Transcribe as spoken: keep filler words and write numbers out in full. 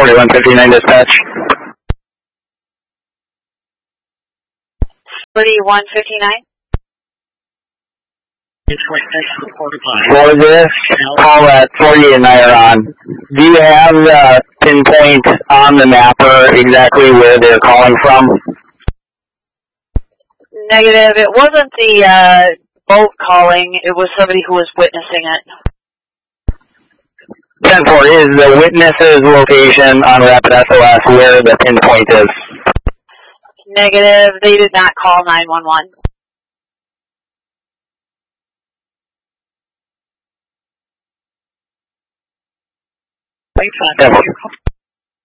forty-one fifty-nine dispatch. forty-one fifty-nine. For this call that forty and I are on, do you have the pinpoint on the mapper exactly where they're calling from? Negative. It wasn't the uh, boat calling. It was somebody who was witnessing it. ten four, is the witness's location on Rapid S O S where the pinpoint is? Negative. They did not call nine one one. ten four.